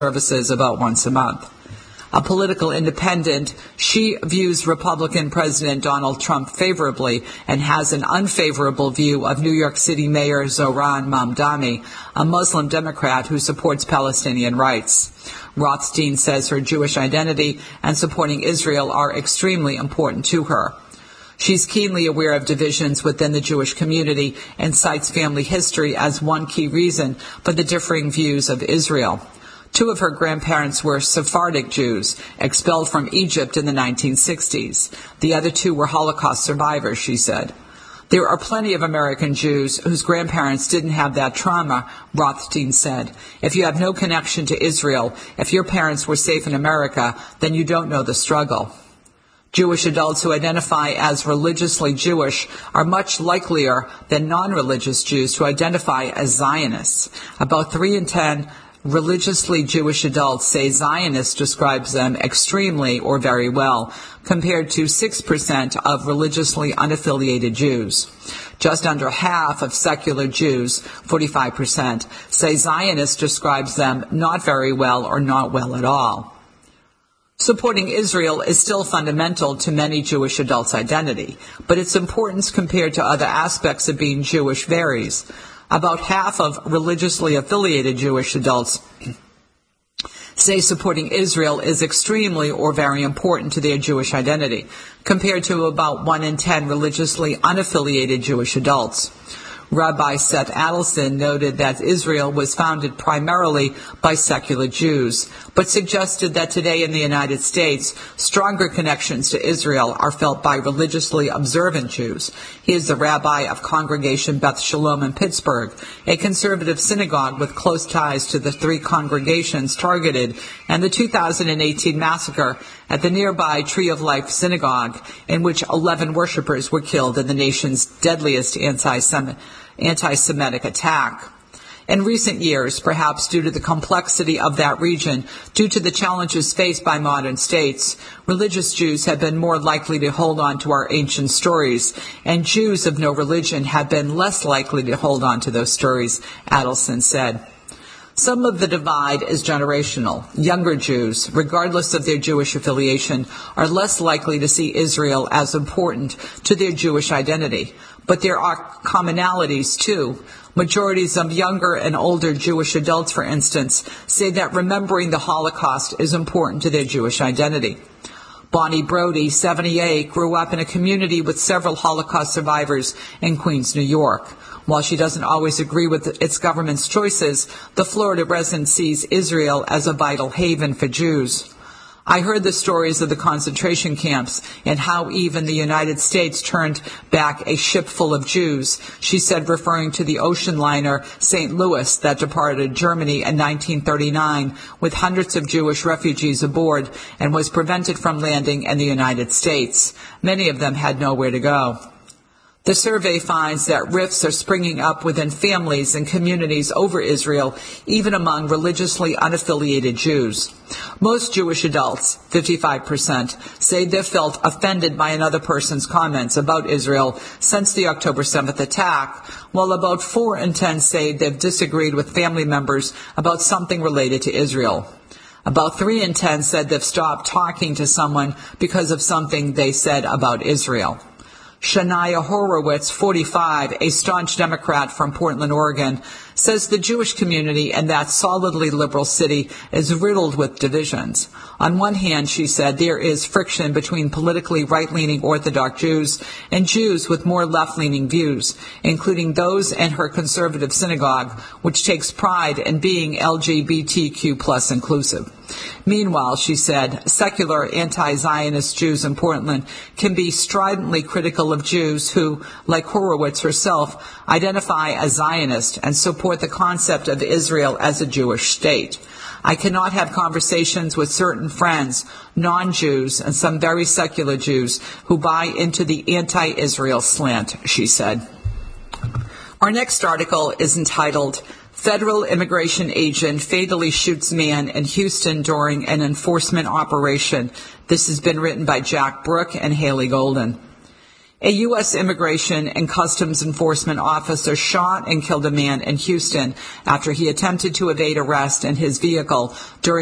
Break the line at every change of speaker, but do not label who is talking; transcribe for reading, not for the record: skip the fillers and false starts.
services about once a month. A political independent, she views Republican President Donald Trump favorably and has an unfavorable view of New York City Mayor Zohran Mamdani, a Muslim Democrat who supports Palestinian rights. Rothstein says her Jewish identity and supporting Israel are extremely important to her. She's keenly aware of divisions within the Jewish community and cites family history as one key reason for the differing views of Israel. Two of her grandparents were Sephardic Jews, expelled from Egypt in the 1960s. The other two were Holocaust survivors, she said. There are plenty of American Jews whose grandparents didn't have that trauma, Rothstein said. If you have no connection to Israel, if your parents were safe in America, then you don't know the struggle. Jewish adults who identify as religiously Jewish are much likelier than non-religious Jews to identify as Zionists. About 3 in 10 religiously Jewish adults say Zionist describes them extremely or very well, compared to 6% of religiously unaffiliated Jews. Just under half of secular Jews, 45%, say Zionist describes them not very well or not well at all. Supporting Israel is still fundamental to many Jewish adults' identity, but its importance compared to other aspects of being Jewish varies. About half of religiously affiliated Jewish adults say supporting Israel is extremely or very important to their Jewish identity, compared to about 1 in 10 religiously unaffiliated Jewish adults. Rabbi Seth Adelson noted that Israel was founded primarily by secular Jews, but suggested that today in the United States, stronger connections to Israel are felt by religiously observant Jews. He is the rabbi of Congregation Beth Shalom in Pittsburgh, a conservative synagogue with close ties to the 3 congregations targeted in the 2018 massacre at the nearby Tree of Life Synagogue, in which 11 worshipers were killed in the nation's deadliest anti-Semitic attack. In recent years, perhaps due to the complexity of that region, due to the challenges faced by modern states, religious Jews have been more likely to hold on to our ancient stories, and Jews of no religion have been less likely to hold on to those stories, Adelson said. Some of the divide is generational. Younger Jews, regardless of their Jewish affiliation, are less likely to see Israel as important to their Jewish identity. But there are commonalities, too. Majorities of younger and older Jewish adults, for instance, say that remembering the Holocaust is important to their Jewish identity. Bonnie Brody, 78, grew up in a community with several Holocaust survivors in Queens, New York. While she doesn't always agree with its government's choices, the Florida resident sees Israel as a vital haven for Jews. I heard the stories of the concentration camps and how even the United States turned back a ship full of Jews, she said, referring to the ocean liner St. Louis that departed Germany in 1939 with hundreds of Jewish refugees aboard and was prevented from landing in the United States. Many of them had nowhere to go. The survey finds that rifts are springing up within families and communities over Israel, even among religiously unaffiliated Jews. Most Jewish adults, 55%, say they've felt offended by another person's comments about Israel since the October 7th attack, while about 4 in 10 say they've disagreed with family members about something related to Israel. About 3 in 10 said they've stopped talking to someone because of something they said about Israel. Shania Horowitz, 45, a staunch Democrat from Portland, Oregon, says the Jewish community in that solidly liberal city is riddled with divisions. On one hand, she said, there is friction between politically right-leaning Orthodox Jews and Jews with more left-leaning views, including those in her conservative synagogue, which takes pride in being LGBTQ plus inclusive. Meanwhile, she said, secular anti-Zionist Jews in Portland can be stridently critical of Jews who, like Horowitz herself, identify as Zionist and support the concept of Israel as a Jewish state. I cannot have conversations with certain friends, non-Jews, and some very secular Jews who buy into the anti-Israel slant, she said. Our next article is entitled, Federal Immigration Agent Fatally Shoots Man in Houston During an Enforcement Operation. This has been written by Jack Brooke and Haley Golden. A U.S. Immigration and Customs Enforcement officer shot and killed a man in Houston after he attempted to evade arrest in his vehicle during